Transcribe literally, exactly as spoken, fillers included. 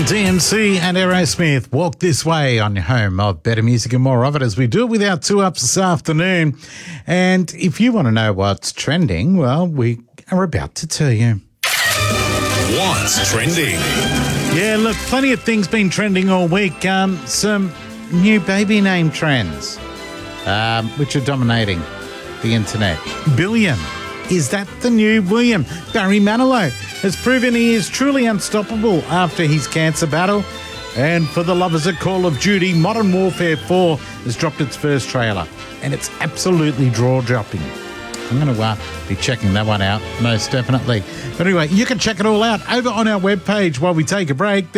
Run D M C and Aerosmith, Walk This Way on your home of better music and more of it as we do it with our two-ups this afternoon. And if you want to know what's trending, well, we are about to tell you. What's trending? Yeah, look, plenty of things been trending all week. Um, some new baby name trends, um, which are dominating the internet. Billiam. Is that the new William? Barry Manilow has proven he is truly unstoppable after his cancer battle. And for the lovers of Call of Duty, Modern Warfare four has dropped its first trailer. And it's absolutely jaw-dropping. I'm going to uh, be checking that one out, most definitely. But anyway, you can check it all out over on our webpage while we take a break.